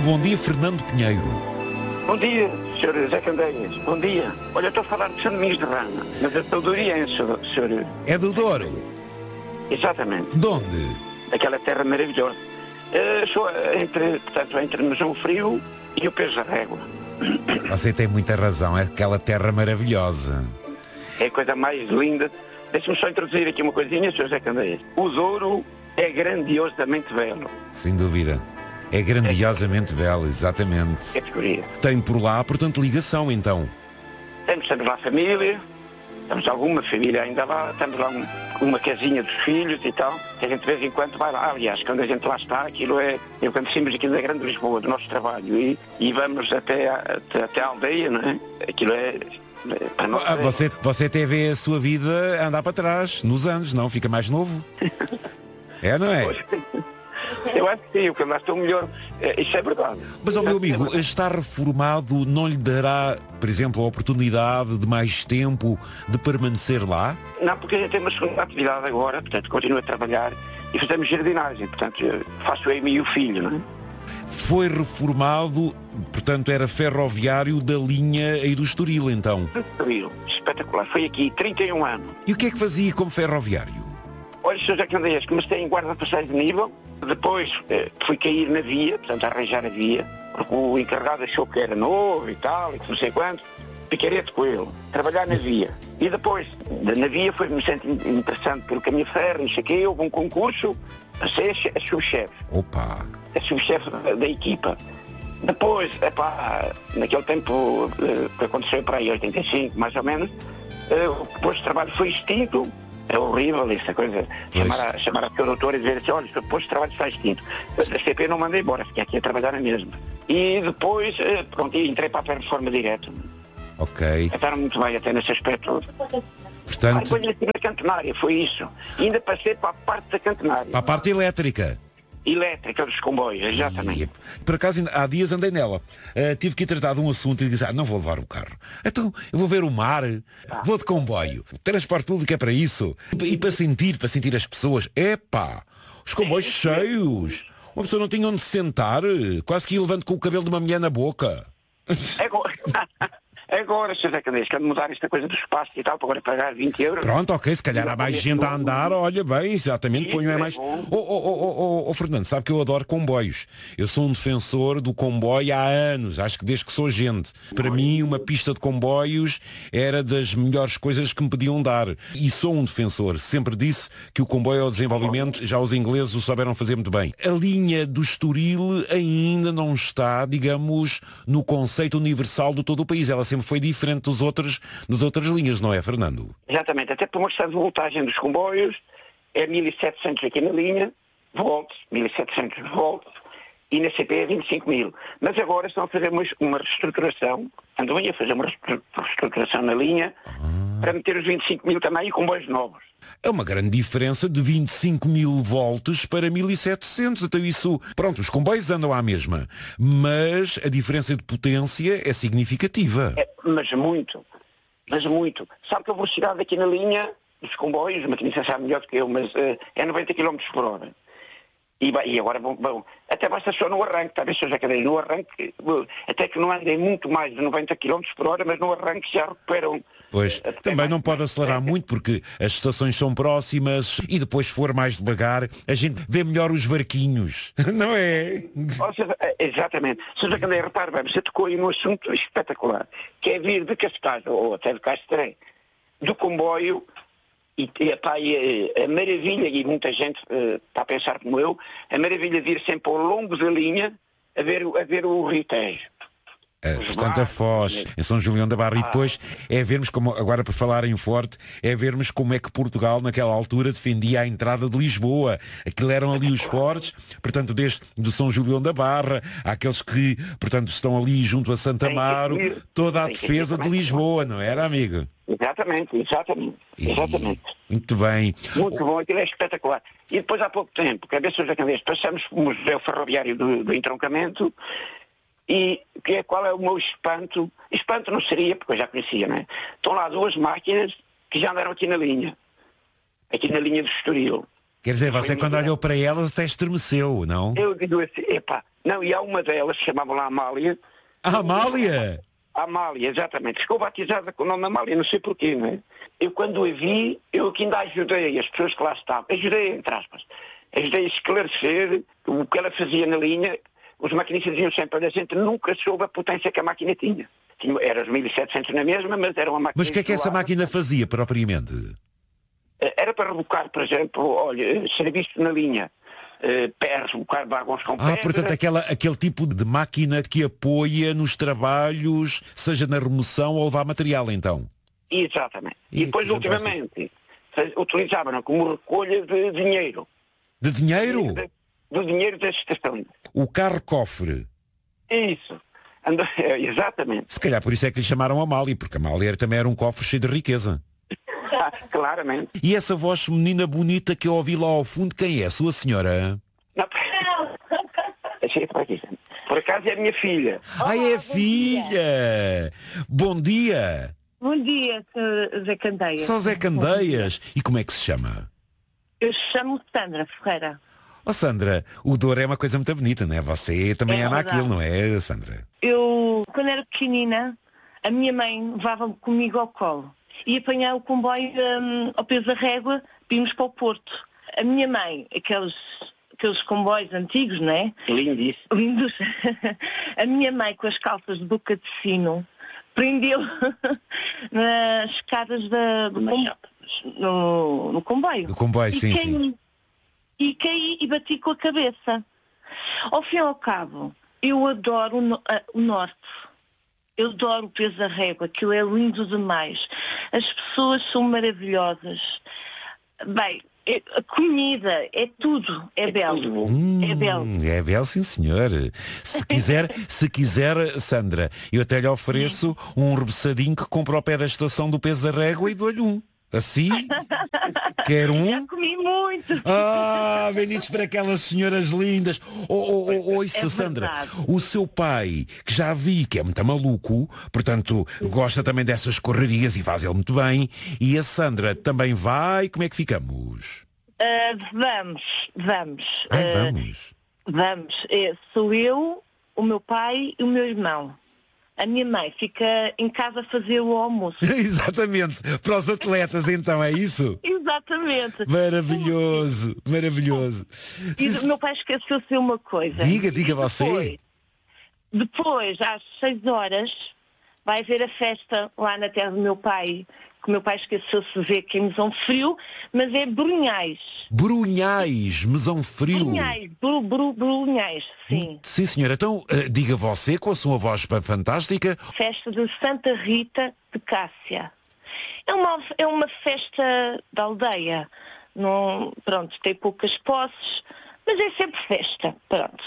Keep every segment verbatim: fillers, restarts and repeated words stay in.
bom dia, Fernando Pinheiro. Bom dia, senhor Zé Candeias. Bom dia. Olha, eu estou a falar de São Domingos de Rana, mas eu estou do Oriente, senhor. É do Douro? Exatamente. De onde? Daquela terra maravilhosa. Uh, sou entre, portanto, entre o Frio e o Peso da Régua. Você tem muita razão, é aquela terra maravilhosa. É a coisa mais linda. Deixe-me só introduzir aqui uma coisinha, senhor Zé Candeias. O Douro é grandiosamente belo. Sem dúvida. É grandiosamente belo, exatamente. É descobrir. Tem por lá, portanto, ligação, então. Temos, temos lá família, temos alguma família ainda lá, temos lá um, uma casinha dos filhos e tal, que a gente de vez em quando vai lá. Aliás, quando a gente lá está, aquilo é... Eu quando saímos aqui da Grande Lisboa, do nosso trabalho, e, e vamos até a, até, até a aldeia, não é? Aquilo é... é para nós ah, é... Você, você até vê a sua vida andar para trás, nos anos, não? Fica mais novo. É, não é? Eu acho que sim, o que lá estou melhor, isso é verdade. Mas, ó, meu amigo, estar reformado não lhe dará, por exemplo, a oportunidade de mais tempo de permanecer lá? Não, porque a gente tem uma segunda atividade agora, portanto, continuo a trabalhar e fazemos jardinagem, portanto, faço eu e o filho, não é? Foi reformado, portanto, era ferroviário da linha aí do Estoril, então? Estoril, espetacular, foi aqui trinta e um anos. E o que é que fazia como ferroviário? Olha, senhor José Candeias, comecei em guarda passeio de nível, depois eh, fui cair na via, portanto, a arranjar a via, porque o encarregado achou que era novo e tal, e que não sei quanto, picarete com ele, trabalhar na via. E depois, na via, foi-me sempre interessante pelo caminho ferro, não sei o quê, houve um concurso, passei a, a subchefe. Opa! A subchefe da, da equipa. Depois, epá, naquele tempo eh, que aconteceu para aí, oitenta e cinco, mais ou menos, eh, depois o trabalho foi extinto. É horrível essa coisa, chamar a, chamar a seu doutor e dizer assim, olha, depois o trabalho está extinto. Da C P não mandei embora, fiquei aqui a trabalhar na mesma. E depois, pronto, entrei para a plataforma direto. Ok. Estaram muito bem até nesse aspecto. Portanto... Aí depois estive na cantenária, foi isso. E ainda passei para a parte da cantenária. Para a parte elétrica. Elétrica dos comboios, exatamente. E, por acaso, há dias andei nela. Uh, tive que ir tratar de um assunto e disse, ah, não vou levar o carro. Então, eu vou ver o mar, ah. vou de comboio. O transporte público é para isso. E, e para sentir, para sentir as pessoas. Epá, os comboios é, cheios. Uma pessoa não tinha onde se sentar. Quase que ia levando com o cabelo de uma mulher na boca. Agora, agora senhor Zé Candeias, quero mudar esta coisa do espaço e tal, para agora pagar vinte euros. Pronto, ok, se calhar há mais gente a andar, olha bem, exatamente, ponho é mais... Oh, oh, oh, oh, oh, Fernando, sabe que eu adoro comboios. Eu sou um defensor do comboio há anos, acho que desde que sou gente. Para mim, uma pista de comboios era das melhores coisas que me podiam dar. E sou um defensor. Sempre disse que o comboio é o desenvolvimento, já os ingleses o souberam fazer muito bem. A linha do Estoril ainda não está, digamos, no conceito universal de todo o país. Ela sempre foi diferente dos outros, das outras linhas, não é, Fernando? Exatamente, até por uma questão de voltagem dos comboios, é mil e setecentos aqui na linha, volts, mil e setecentos volts, e na C P é vinte e cinco mil. Mas agora estão a fazer uma, uma reestruturação, andam a fazer uma reestruturação na linha, ah. para meter os vinte e cinco mil também e comboios novos. É uma grande diferença de vinte e cinco mil volts para mil e setecentos. Então isso, pronto, os comboios andam à mesma. Mas a diferença de potência é significativa. É, mas muito. Mas muito. Sabe que a velocidade aqui na linha dos comboios, o maquinista sabe melhor do que eu, mas uh, é noventa quilómetros por hora. E, e agora, bom, bom, até basta só no arranque, talvez seja cadeia, no arranque, até que não andem muito mais de noventa quilómetros por hora, mas no arranque já recuperam. Pois, também não pode acelerar muito porque as estações são próximas e depois se for mais devagar a gente vê melhor os barquinhos, não é? Seja, exatamente. Seja que repare bem, você tocou aí num assunto espetacular, que é vir de Cascais, ou até de Castrém, do comboio, e, e, pá, e a, a maravilha, e muita gente uh, está a pensar como eu, a maravilha de ir sempre ao longo da linha a ver, a ver o Rio Tejo. É, portanto, a Foz, em São Julião da Barra, ah. e depois é vermos como, agora para falar em forte, é vermos como é que Portugal naquela altura defendia a entrada de Lisboa. Aquilo eram ali os fortes, portanto, desde do São Julião da Barra, aqueles que, portanto, estão ali junto a Santa Amaro, toda a defesa de Lisboa, não era, amigo? Exatamente, exatamente, exatamente. E, muito bem. Muito bom, aquilo é espetacular. E depois há pouco tempo, cabeças da Candeias, passamos para o Museu Ferroviário do, do Entroncamento. E que é, qual é o meu espanto? Espanto não seria, porque eu já conhecia, não é? Estão lá duas máquinas que já andaram aqui na linha. Aqui na linha do Estoril. Quer dizer, você quando olhou para elas até estremeceu, não? Eu digo assim, epá, Não, e há uma delas, chamavam lá Amália. A Amália? A Amália, exatamente. Ficou batizada com o nome Amália, não sei porquê, não é? Eu quando a vi, eu aqui ainda ajudei as pessoas que lá estavam. Ajudei, entre aspas. Ajudei a esclarecer o que ela fazia na linha. Os maquinistas diziam sempre, a gente nunca soube a potência que a máquina tinha. tinha era os mil e setecentos na mesma, mas era uma máquina... Mas o que é que essa máquina fazia, propriamente? Era para rebocar, por exemplo, olha, serviço na linha. Uh, pés, rebocar vagões com pedra. Ah, portanto, aquela, aquele tipo de máquina que apoia nos trabalhos, seja na remoção ou levar material, então. Exatamente. E, e depois, ultimamente, utilizavam como recolha de dinheiro. De dinheiro? De, do dinheiro da estação. O carro-cofre. Isso. Ando... Exatamente. Se calhar por isso é que lhe chamaram Amália, porque a Amália também era um cofre cheio de riqueza. Claramente. E essa voz feminina bonita que eu ouvi lá ao fundo, quem é? A sua senhora? Não. Por acaso é a minha filha. Ah, é a filha! Dia. Bom dia! Bom dia, Zé Candeias. Só Zé Candeias. E como é que se chama? Eu chamo Sandra Ferreira. Oh, Sandra, o Douro é uma coisa muito bonita, não é? Você também é anda aquilo, não é, Sandra? Eu, quando era pequenina, a minha mãe levava-me comigo ao colo e apanhava o comboio um, ao peso da régua, vimos para o Porto. A minha mãe, aqueles, aqueles comboios antigos, não é? Lindíssimo. Lindos. A minha mãe, com as calças de boca de sino, prendeu nas escadas da, do com, no, no comboio. Do comboio, e sim, caí, sim. E caí e bati com a cabeça. Ao fim e ao cabo, eu adoro o, no, o Norte. Eu adoro o peso da régua, aquilo é lindo demais. As pessoas são maravilhosas. Bem, é, a comida, é tudo, é, é belo. Hum, é belo. É belo, sim, senhor. Se quiser, se quiser, Sandra, eu até lhe ofereço um rebocadinho que compra ao pé da estação do peso da régua e dou-lhe um. Assim? Quer um? Já comi muito. Ah, benditos para aquelas senhoras lindas. Oh, oh, oh, oh, isso, é Sandra, verdade. O seu pai, que já vi que é muito maluco, portanto, gosta também dessas correrias e faz ele muito bem. E a Sandra também vai, como é que ficamos? Uh, vamos, vamos. Ah, uh, vamos. Vamos. É, sou eu, o meu pai e o meu irmão. A minha mãe fica em casa a fazer o almoço. Exatamente. Para os atletas, então, é isso? Exatamente. Maravilhoso, maravilhoso. E o meu pai esqueceu-se de uma coisa. Diga, diga depois, você. Depois, às seis horas, vai haver a festa lá na terra do meu pai, que o meu pai esqueceu-se de ver que é mesão frio, mas é Brunhais. Brunhais, mesão frio. Brunhais, bru, bru, Brunhais, sim. Sim, senhora. Então, uh, diga você, com a sua voz fantástica. Festa de Santa Rita de Cássia. É uma, é uma festa da aldeia. Não, pronto, tem poucas posses, mas é sempre festa, pronto.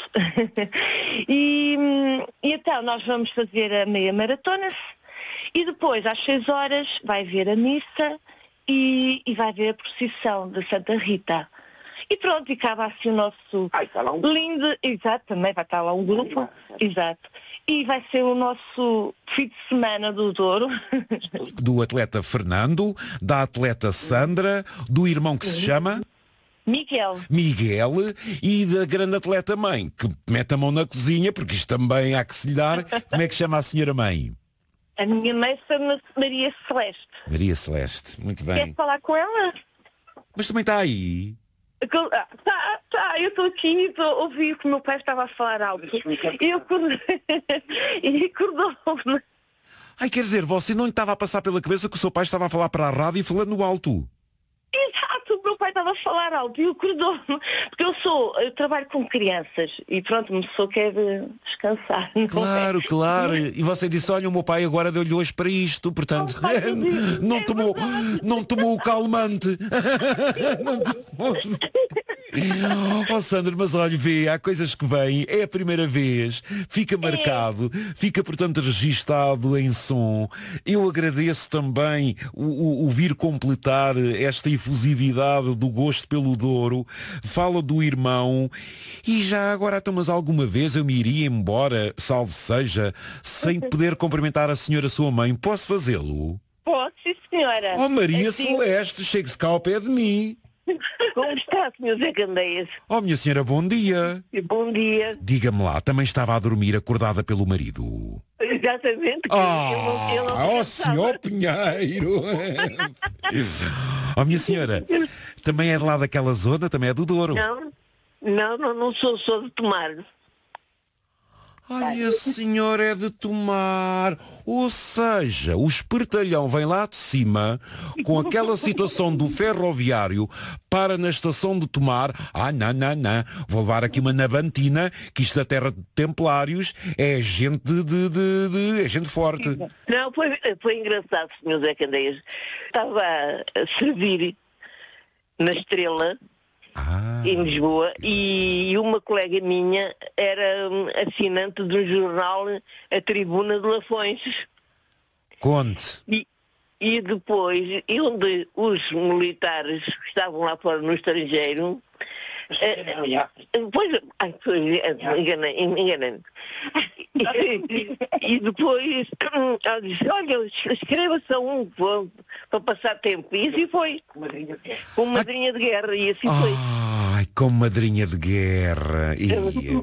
e, e então, nós vamos fazer a meia maratona. E depois, às seis horas, vai haver a missa e, e vai haver a procissão de Santa Rita. E pronto, e acaba assim o nosso Ai, tá lá um... lindo... Exato, também vai estar lá um grupo. Exato. E vai ser o nosso fim de semana do Douro. Do atleta Fernando, da atleta Sandra, do irmão que se chama... Miguel. Miguel e da grande atleta mãe, que mete a mão na cozinha, porque isto também há que se lhe dar. Como é que chama a senhora mãe? A minha mãe chama-se Maria Celeste. Maria Celeste, muito bem. Quer falar com ela? Mas também está aí. Tá, tá, eu estou aqui e estou a ouvir que o meu pai estava a falar alto. E eu acordei. E acordou-me. Ai, quer dizer, você não lhe estava a passar pela cabeça que o seu pai estava a falar para a rádio e falando no alto? Exato, o meu pai estava a falar alto e acordou-me. Porque eu sou, eu trabalho com crianças e pronto, uma pessoa quer descansar. Claro, é? Claro. E você disse, olha, o meu pai agora deu-lhe hoje para isto, portanto, pai, disse, não, é tomou, não tomou o calmante. Não tomou... Oh, Sandra, mas olha, vê, há coisas que vêm, é a primeira vez, fica marcado, é. Fica, portanto, registado em som. Eu agradeço também o, o, o vir completar esta efusividade do gosto pelo Douro. Fala do irmão. E já agora, então, mas alguma vez eu me iria embora, salve seja, sem poder cumprimentar a senhora sua mãe. Posso fazê-lo? Posso, sim, senhora. Oh, Maria assim... Celeste, chegue-se cá ao pé de mim. Como está, senhor Zé Candeias? Oh, minha senhora, bom dia. Bom dia. Diga-me lá, também estava a dormir acordada pelo marido? Exatamente. Ah, eu não, eu não oh, senhor Pinheiro. Oh, minha senhora, também é de lá daquela zona, também é do Douro. Não, não, não, não sou, sou de Tomar. Ai, a senhora é de Tomar. Ou seja, o espertalhão vem lá de cima, com aquela situação do ferroviário, para na estação de Tomar. Ah, não, não, não. Vou levar aqui uma nabantina, que isto da terra de templários é gente de, de, de, de é gente forte. Não, foi, foi engraçado, senhor Zé Candeias. Estava a servir na Estrela, Ah. em Lisboa, e uma colega minha era hum, assinante de um jornal, a Tribuna de Lafões. Conte. E, e depois, e onde os militares que estavam lá fora no estrangeiro, eh, depois, ai, foi, enganei, enganei. E, e depois ela disse, olha, escreva-se a um para passar tempo. E assim foi. Com madrinha de guerra, e assim foi. Ai, com madrinha de guerra. Ia.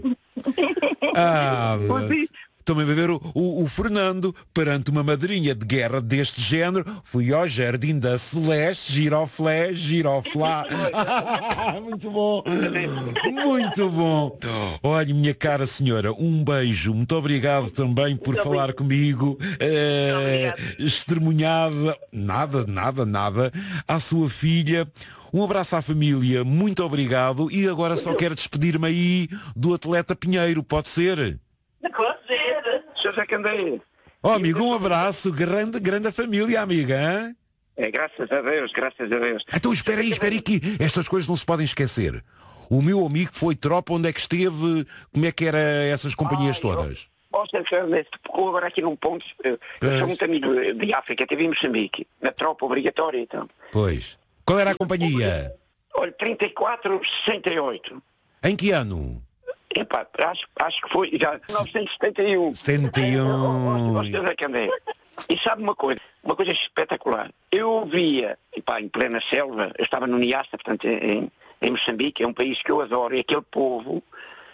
Ah, também a ver o, o, o Fernando, perante uma madrinha de guerra deste género, fui ao Jardim da Celeste, giroflé, giroflá. Muito bom, muito bom. Olha, minha cara senhora, um beijo, muito obrigado também por Muito falar comigo. É, estremunhada, nada, nada, nada, à sua filha. Um abraço à família, muito obrigado. E agora só quero despedir-me aí do atleta Pinheiro, pode ser? Com certeza. senhor Zé Candeias. Oh, amigo, um abraço, grande, grande família, amiga. Hein? É, graças a Deus, graças a Deus. Então espera aí, espera aí que estas coisas não se podem esquecer. O meu amigo foi tropa, onde é que esteve, como é que era essas companhias Ai, todas? Ó, senhor Candeias, tocou agora aqui num ponto, eu, eu sou muito amigo de África, teve em Moçambique, na tropa obrigatória, então. Pois. Qual era a companhia? Olha, trinta e quatro, sessenta e oito. Em que ano? Epá, acho, acho que foi já mil novecentos e setenta e um. setenta e um. Ó, senhor Zé Candeias, e sabe uma coisa, uma coisa espetacular. Eu via, epá, em plena selva, eu estava no Niassa, portanto, em, em Moçambique, é um país que eu adoro, e aquele povo,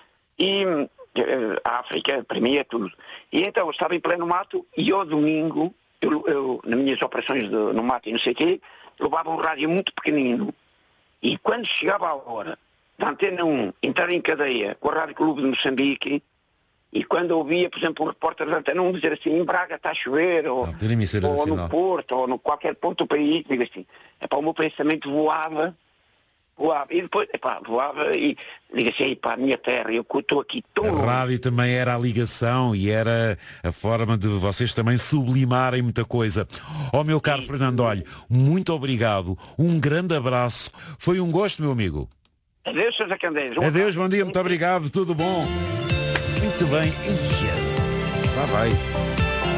e eh, a África, para mim, é tudo. E então, eu estava em pleno mato, e ao domingo, eu, eu nas minhas operações de, no mato e não sei o quê, levava um rádio muito pequenino, e quando chegava a hora da Antena um entrar em cadeia com a Rádio Clube de Moçambique, e quando ouvia, por exemplo, um repórter da Antena um dizer assim, em Braga está a chover, ou, Não, ou no Porto, ou no qualquer ponto do país, digo assim, epá, o meu pensamento voava, voava, e depois, epá, voava e digo assim, epá, a minha terra, eu estou aqui tão A longe. rádio também era a ligação e era a forma de vocês também sublimarem muita coisa. Oh, meu caro Fernando, olha, muito obrigado, um grande abraço, foi um gosto, meu amigo. Adeus, senhor Zé Candeias. Um Adeus, abraço. bom dia, muito obrigado, tudo bom. Muito bem. Ia. Lá vai.